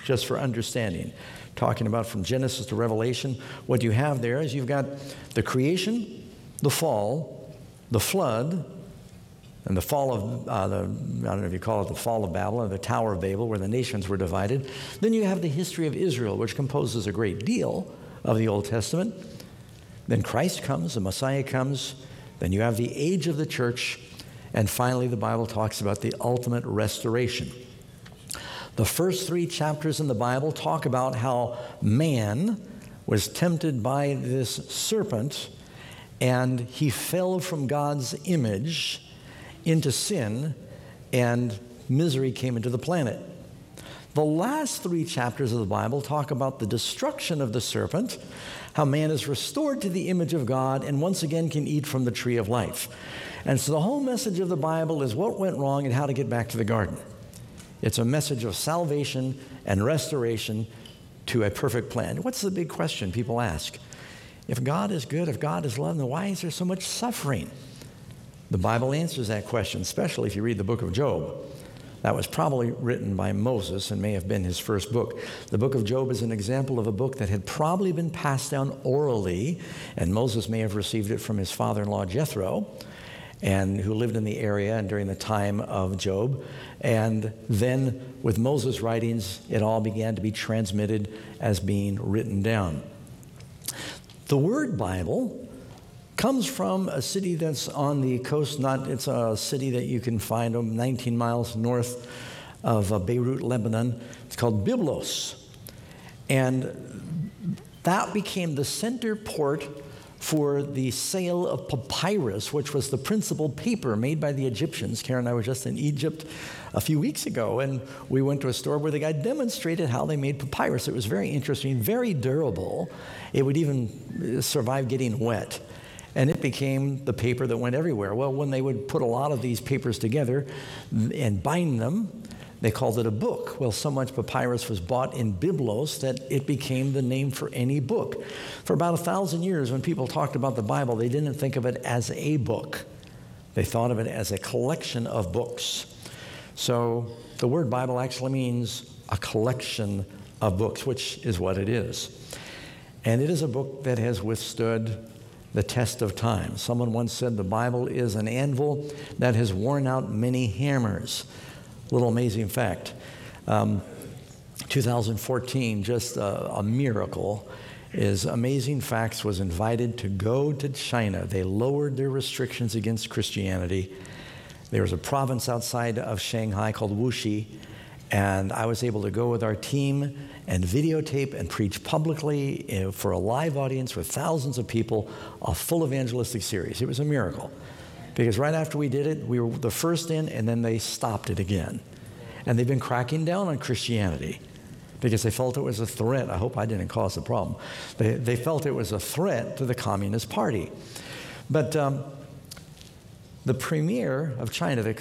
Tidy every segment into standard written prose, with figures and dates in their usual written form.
just for understanding. Talking about from Genesis to Revelation, what you have there is you've got the creation, the fall, the flood, and the fall of, I don't know if you call it the fall of Babylon, or the Tower of Babel, where the nations were divided. Then you have the history of Israel, which composes a great deal of the Old Testament. Then Christ comes, the Messiah comes. Then you have the age of the church. And finally, the Bible talks about the ultimate restoration. The first 3 chapters in the Bible talk about how man was tempted by this serpent, and he fell from God's image into sin, and misery came into the planet. The last 3 chapters of the Bible talk about the destruction of the serpent, how man is restored to the image of God and once again can eat from the tree of life. And so the whole message of the Bible is what went wrong and how to get back to the garden. It's a message of salvation and restoration to a perfect plan. What's the big question people ask? If God is good, if God is love, then why is there so much suffering? The Bible answers that question, especially if you read the book of Job. That was probably written by Moses and may have been his first book. The book of Job is an example of a book that had probably been passed down orally, and Moses may have received it from his father-in-law Jethro, and who lived in the area and during the time of Job. And then with Moses' writings, it all began to be transmitted as being written down. The word Bible comes from a city that's on the coast. It's a city that you can find 19 miles north of Beirut, Lebanon. It's called Byblos. And that became the center port for the sale of papyrus, which was the principal paper made by the Egyptians. Karen and I were just in Egypt a few weeks ago, and we went to a store where the guy demonstrated how they made papyrus. It was very interesting, very durable. It would even survive getting wet. And it became the paper that went everywhere. Well, when they would put a lot of these papers together and bind them, they called it a book. Well, so much papyrus was bought in Byblos that it became the name for any book. For about 1,000 years, when people talked about the Bible, they didn't think of it as a book. They thought of it as a collection of books. So the word Bible actually means a collection of books, which is what it is. And it is a book that has withstood the test of time. Someone once said the Bible is an anvil that has worn out many hammers. Little amazing fact. 2014, just a miracle, is Amazing Facts was invited to go to China. They lowered their restrictions against Christianity. There was a province outside of Shanghai called Wuxi, and I was able to go with our team and videotape and preach publicly for a live audience with thousands of people, a full evangelistic series. It was a miracle. Because right after we did it, we were the first in, and then they stopped it again. And they've been cracking down on Christianity because they felt it was a threat. I hope I didn't cause the problem. They felt it was a threat to the Communist Party. But the premier of China, the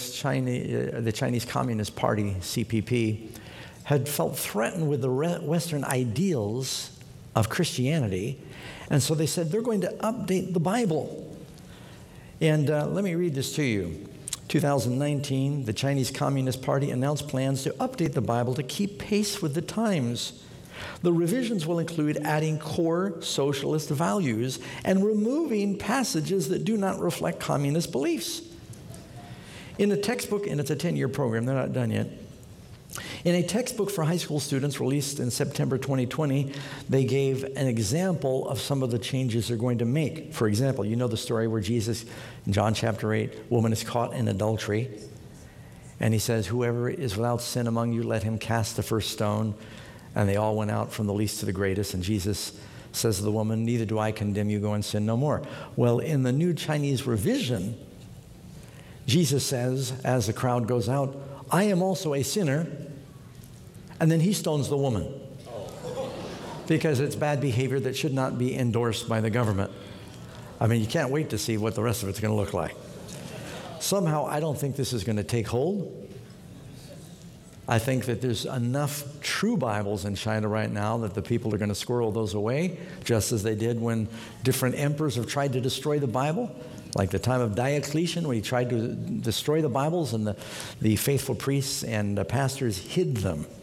Chinese Communist Party, CPP, had felt threatened with the Western ideals of Christianity. And so they said, they're going to update the Bible. And let me read this to you. 2019, the Chinese Communist Party announced plans to update the Bible to keep pace with the times. The revisions will include adding core socialist values and removing passages that do not reflect communist beliefs. In a textbook, and it's a 10-year program, they're not done yet. In a textbook for high school students released in September 2020, they gave an example of some of the changes they're going to make. For example, you know the story where Jesus, in John chapter 8, woman is caught in adultery. And he says, whoever is without sin among you, let him cast the first stone. And they all went out from the least to the greatest. And Jesus says to the woman, neither do I condemn you, go and sin no more. Well, in the New Chinese Revision, Jesus says, as the crowd goes out, I am also a sinner. And then he stones the woman because it's bad behavior that should not be endorsed by the government. I mean, you can't wait to see what the rest of it's going to look like. Somehow, I don't think this is going to take hold. I think that there's enough true Bibles in China right now that the people are going to squirrel those away, just as they did when different emperors have tried to destroy the Bible. Like the time of Diocletian, when he tried to destroy the Bibles, and the faithful priests and pastors hid them.